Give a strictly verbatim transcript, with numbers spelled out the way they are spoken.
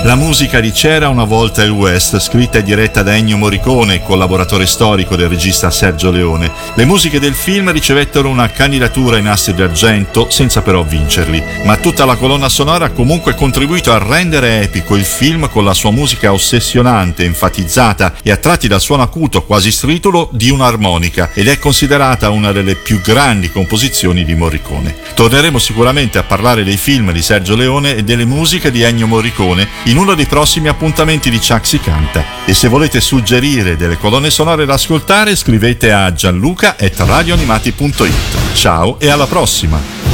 La musica di C'era una volta il West, scritta e diretta da Ennio Morricone, collaboratore storico del regista Sergio Leone. Le musiche del film ricevettero una candidatura ai Nastri d'Argento, senza però vincerli. Ma tutta la colonna sonora ha comunque contribuito a rendere epico il film con la sua musica ossessionante, enfatizzata e a tratti dal suono acuto, quasi stritulo, di un'armonica, ed è considerata una delle più grandi composizioni di Morricone. Torneremo sicuramente a parlare dei film di Sergio Leone e delle musiche di Ennio Morricone in uno dei prossimi appuntamenti di Chuck si canta. E se volete suggerire delle colonne sonore da ascoltare, scrivete a gianluca at radioanimati punto it. Ciao e alla prossima!